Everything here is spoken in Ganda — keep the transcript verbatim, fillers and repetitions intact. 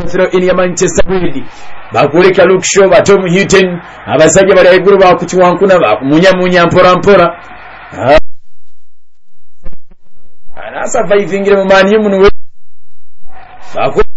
throw in ya Manchester United bakuleka Luke Shaw ba Tom Hutton abasajja bali aiguru ba kuchiwankuna ba kumunya munya mpora mpora ana surviving mu Man U muno